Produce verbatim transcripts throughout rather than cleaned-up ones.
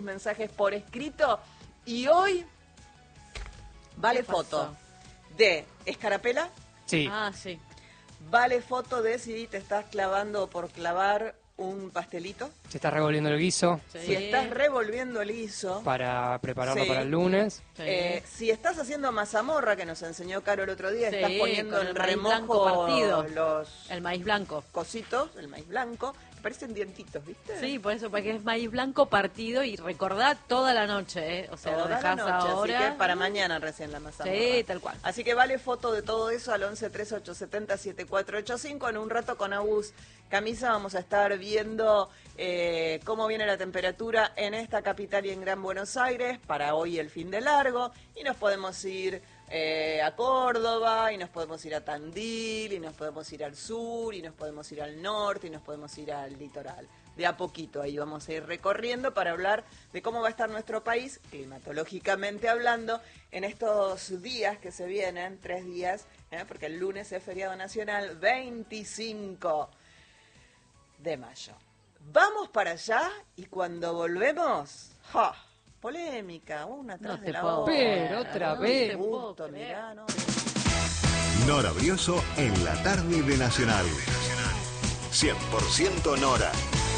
mensajes por escrito y hoy vale foto de escarapela. Sí. Ah, sí. Vale foto de si te estás clavando por clavar un pastelito. Se está revolviendo el guiso. Sí. Si estás revolviendo el guiso. Para prepararlo Sí. para el lunes. Sí. Eh, si estás haciendo mazamorra, que nos enseñó Caro el otro día, Sí, estás poniendo con en el maíz blanco remojo partido. los El maíz blanco. cositos, el maíz blanco, que parecen dientitos, ¿viste? Sí, por eso, porque es maíz blanco partido y recordá toda la noche, ¿eh? O sea, Toda lo la dejás noche, ahora. así que para mañana recién la mazamorra. Sí, tal cual. Así que vale foto de todo eso al once treinta y ocho setenta setenta y cuatro ochenta y cinco. En un rato con Agus Camisa vamos a estar viendo eh, cómo viene la temperatura en esta capital y en Gran Buenos Aires para hoy el fin de largo. Y nos podemos ir eh, a Córdoba, y nos podemos ir a Tandil, y nos podemos ir al sur, y nos podemos ir al norte, y nos podemos ir al litoral. De a poquito ahí vamos a ir recorriendo para hablar de cómo va a estar nuestro país, climatológicamente hablando, en estos días que se vienen, tres días, ¿eh? Porque el lunes es feriado nacional, veinticinco de mayo. Vamos para allá y cuando volvemos, ¡ja! Polémica, una tras No de te la puedo otra. Pero otra No vez. te puedo Justo, creer. mirá, ¿no? Nora Brioso en la tarde de Nacional. cien por ciento Nora.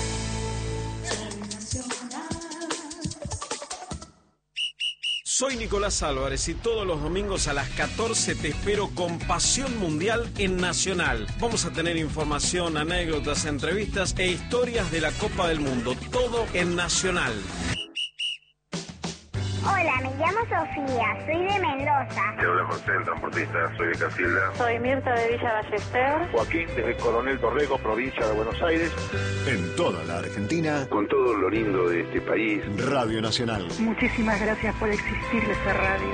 Soy Nicolás Álvarez y todos los domingos a las catorce te espero con Pasión Mundial en Nacional. Vamos a tener información, anécdotas, entrevistas e historias de la Copa del Mundo. Todo en Nacional. Hola, me llamo Sofía, soy de Mendoza. Te habla José, el transportista, soy de Casilda. Soy Mirta de Villa Ballester. Joaquín, desde Coronel Torrego, provincia de Buenos Aires. En toda la Argentina, Con todo lo lindo de este país. Radio Nacional. Muchísimas gracias por existir esa radio.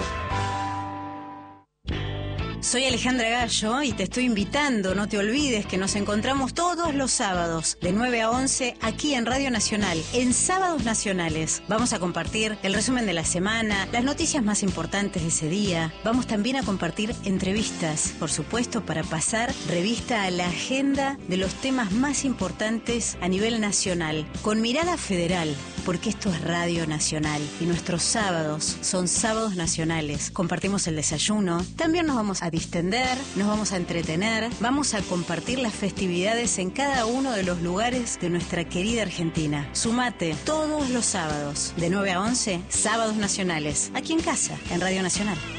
Soy Alejandra Gallo y te estoy invitando, no te olvides que nos encontramos todos los sábados de nueve a once aquí en Radio Nacional, en Sábados Nacionales. Vamos a compartir el resumen de la semana, las noticias más importantes de ese día. Vamos también a compartir entrevistas, por supuesto, para pasar revista a la agenda de los temas más importantes a nivel nacional, con mirada federal, porque esto es Radio Nacional y nuestros sábados son sábados nacionales. Compartimos el desayuno, también nos vamos a distender, nos vamos a entretener, vamos a compartir las festividades en cada uno de los lugares de nuestra querida Argentina. Sumate todos los sábados de nueve a once, sábados nacionales, aquí en casa, en Radio Nacional.